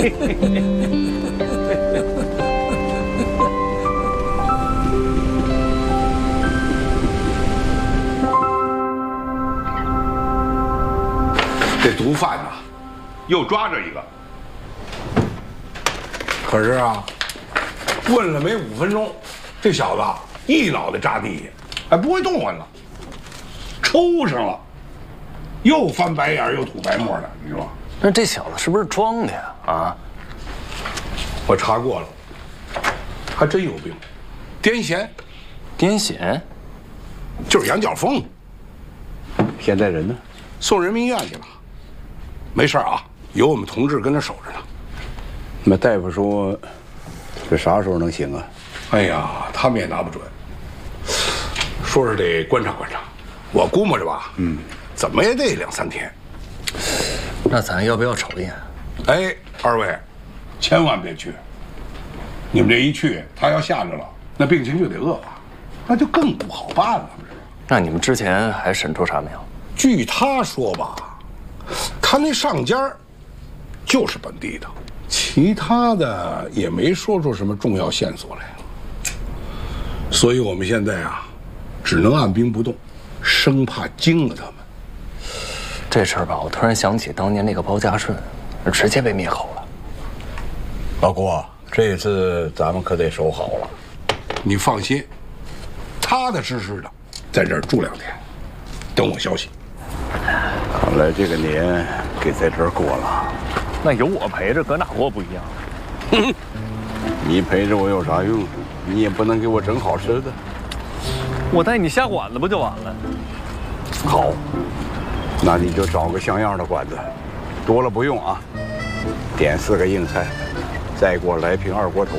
这毒贩呐，又抓着一个。可是啊，问了没5分钟，这小子一脑袋扎地下，还不会动弹了，抽上了，又翻白眼又吐白沫的，你说？ 那这小子是不是装的呀？啊！ 我查过了，还真有病，癫痫。 癫痫？ 就是羊角风。 现在人呢？ 送人民医院去了。没事啊，有我们同志跟他守着呢。 那大夫说，这啥时候能醒啊？ 哎呀，他们也拿不准，说是得观察观察。我估摸着吧，怎么也得2、3天。 那咱要不要瞅一眼？ 哎，二位，千万别去。你们这一去，他要吓着了，那病情就得恶化，那就更不好办了，不是？ 那你们之前还审出啥没有？ 据他说吧，他那上家就是本地的，其他的也没说出什么重要线索来。所以我们现在啊，只能按兵不动，生怕惊了他们。 这事儿吧，我突然想起当年那个包家顺，直接被灭口了。 老郭，这次咱们可得守好了。 你放心，踏踏实实的在这儿住2天，等我消息。 看来这个年给在这儿过了。 那有我陪着，搁哪过不一样？ 你陪着我有啥用？你也不能给我整好吃的。 我带你下馆子不就完了？ 好，那你就找个像样的馆子，多了不用啊。点4个硬菜，再给我来瓶2锅头。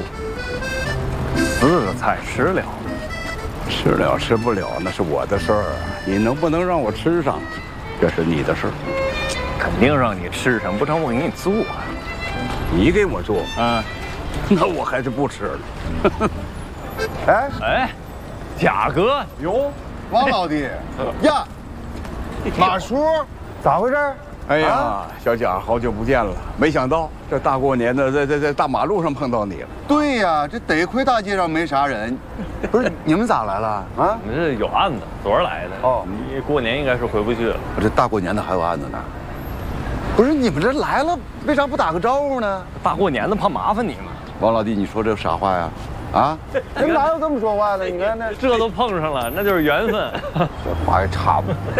4个菜吃了？ 吃了吃不了那是我的事儿，你能不能让我吃上，这是你的事儿。 肯定让你吃上，不成我给你做。 你给我做啊？ 那我还是不吃了。 哎，贾哥， 哟，王老弟呀，马叔，咋回事？ 哎呀，小贾，好久不见了！没想到这大过年的，在大马路上碰到你了。 对呀，这得亏大街上没啥人。不是你们咋来了啊？ 我们这有案子，昨儿来的。哦，你过年应该是回不去了。 我这大过年的还有案子呢。不是你们这来了，为啥不打个招呼呢？ 大过年的怕麻烦你嘛。 王老弟，你说这啥话呀？啊？人哪有这么说话的？你看那这都碰上了，那就是缘分。 这话也差不多。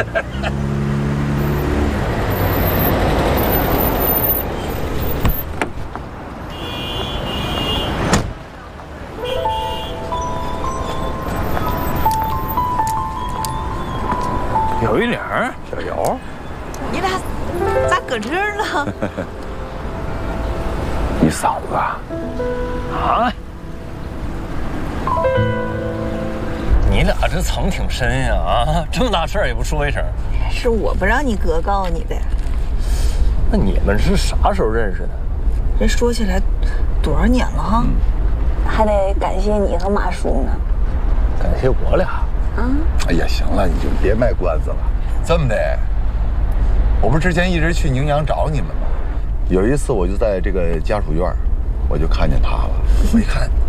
有一领， 小姚， 你俩咋搁这儿呢？ 你嫂子啊？你俩这藏挺深呀啊！这么大事儿也不说一声。 是我不让你哥告你的。 那你们是啥时候认识的？ 这说起来多少年了哈？ 还得感谢你和马叔呢。 感谢我俩。 哎呀，行了，你就别卖关子了。这么的，我不是之前一直去宁阳找你们吗？有一次我就在这个家属院，我就看见他了。我一看，